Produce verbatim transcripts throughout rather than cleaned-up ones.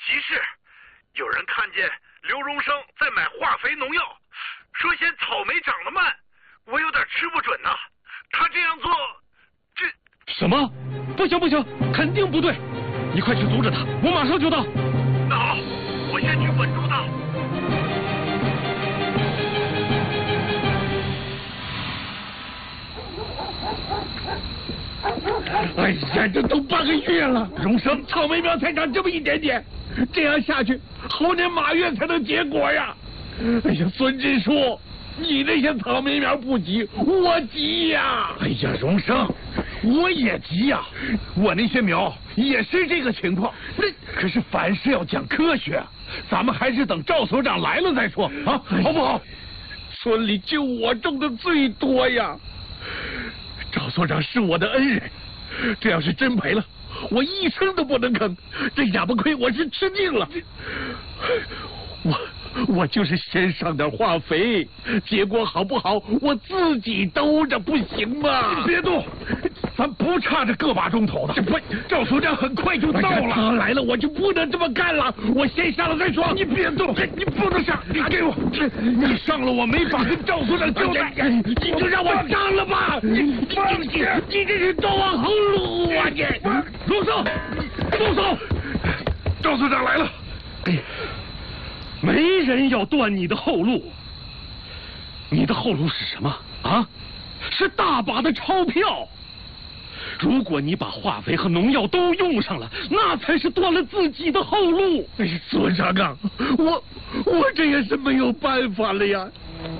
急事，有人看见刘荣生在买化肥农药，说嫌草莓长得慢，我有点吃不准呐。他这样做，这什么？不行不行，肯定不对！你快去阻止他，我马上就到。 那好，我先去稳住他。 哎呀，这都半个月了，荣生，草莓苗才长这么一点点，这样下去，猴年马月才能结果呀！哎呀，孙支书，你那些草莓苗不急，我急呀！ 哎呀，荣生，我也急呀，我那些苗也是这个情况。那可是凡事要讲科学，咱们还是等赵所长来了再说啊，好不好？ 村里就我种的最多呀。赵所长是我的恩人，这要是真赔了，我一声都不能吭。这哑巴亏我是吃定了。我我就是先上点化肥，结果好不好我自己兜着，不行吗？ 别动，咱不差这个把钟头的。 这不，赵所长很快就到了。他来了，我就不能这么干了。我先上了再说。 你别动，你不能上，你给我，你上了我没法跟赵所长交代。 你就让我上了吧。你放弃，你这是断我后路啊！你， 住手，住手！赵所长来了。 哎。没人要断你的后路，你的后路是什么啊？是大把的钞票。如果你把化肥和农药都用上了，那才是断了自己的后路。 哎，孙长岗，我我这也是没有办法了呀。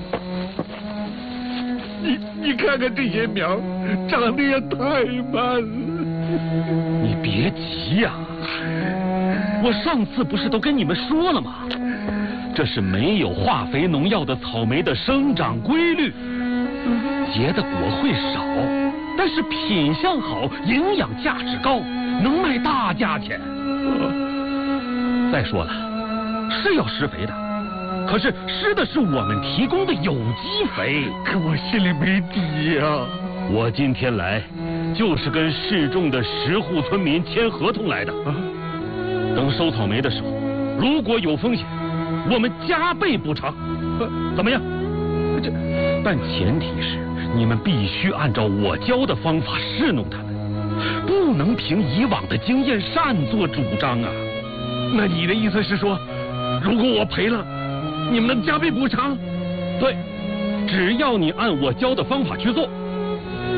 你你看看这些苗长得也太慢了。 你别急呀、啊，我上次不是都跟你们说了吗？这是没有化肥农药的草莓的生长规律，结的果会少，但是品相好，营养价值高，能卖大价钱。再说了，是要施肥的，可是施的是我们提供的有机肥。 可我心里没底呀、啊。 我今天来，就是跟市众的十户村民签合同来的。啊，等收草莓的时候，如果有风险，我们加倍补偿，怎么样？这，但前提是你们必须按照我教的方法侍弄他们，不能凭以往的经验擅作主张啊。 那你的意思是说，如果我赔了，你们能加倍补偿？ 对，只要你按我教的方法去做，